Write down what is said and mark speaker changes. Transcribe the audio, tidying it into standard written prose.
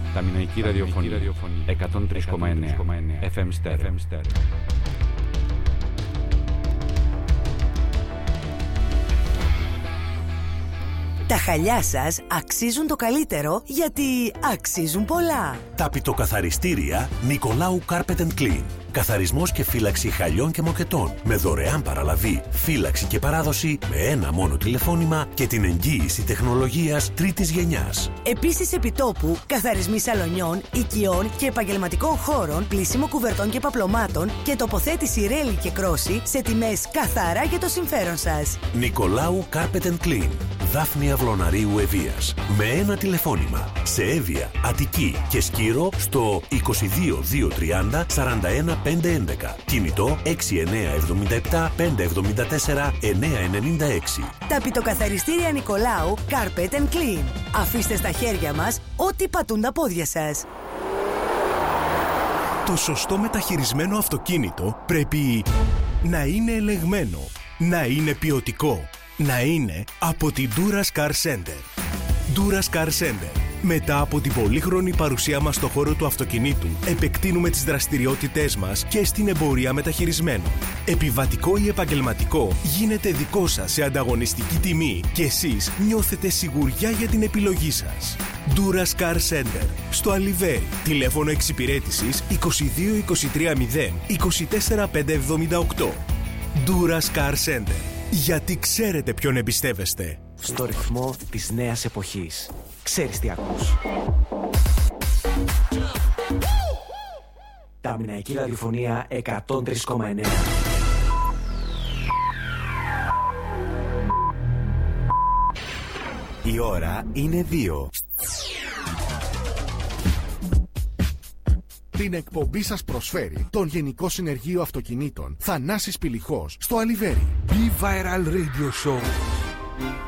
Speaker 1: Τα Μιναϊκή Ραδιοφωνία 103,9 FM Stereo.
Speaker 2: Τα χαλιά σας αξίζουν το καλύτερο γιατί αξίζουν πολλά.
Speaker 3: Τα πιτοκαθαριστήρια Νικολάου Carpet & Clean. Καθαρισμός και φύλαξη χαλιών και μοκετών. Με δωρεάν παραλαβή, φύλαξη και παράδοση με ένα μόνο τηλεφώνημα και την εγγύηση τεχνολογίας τρίτης γενιάς.
Speaker 2: Επίσης επιτόπου, καθαρισμοί σαλονιών, οικειών και επαγγελματικών χώρων, πλύσιμο κουβερτών και παπλωμάτων και τοποθέτηση ρέλη και κρόση σε τιμές καθαρά για το συμφέρον σας.
Speaker 3: Νικολάου Carpet & Clean. Δάφνη Αυλωναρίου Ευβοίας. Με ένα τηλεφώνημα. Σε Εύβοια, Αττική και Σκύρο στο 22 230 41 511. Κινητό 6977 574 996.
Speaker 2: Τα πιτοκαθαριστήρια Νικολάου Carpet & Clean. Αφήστε στα χέρια μας ό,τι πατούν τα πόδια σας.
Speaker 4: Το σωστό μεταχειρισμένο αυτοκίνητο πρέπει να είναι ελεγμένο, να είναι ποιοτικό, να είναι από την Duras Car Center. Duras Car Center. Μετά από την πολύχρονη παρουσία μας στο χώρο του αυτοκινήτου, επεκτείνουμε τις δραστηριότητές μας και στην εμπορία μεταχειρισμένων. Επιβατικό ή επαγγελματικό γίνεται δικό σας σε ανταγωνιστική τιμή και εσείς νιώθετε σιγουριά για την επιλογή σας. Duras Car Center. Στο Αλιβέρι. Τηλέφωνο εξυπηρέτησης 22 23 0 24 578. Duras Car Center. Γιατί ξέρετε ποιον εμπιστεύεστε.
Speaker 5: Στο ρυθμό της νέας εποχής. Ξέρεις τι ακούς. Τα Μιναϊκή Ραδιοφωνία 103,9.
Speaker 4: Η ώρα είναι 2. Την εκπομπή σας προσφέρει τον Γενικό Συνεργείο Αυτοκινήτων Θανάσης Πηλιχός στο Αλιβέρι.
Speaker 6: Be Viral Radio Show.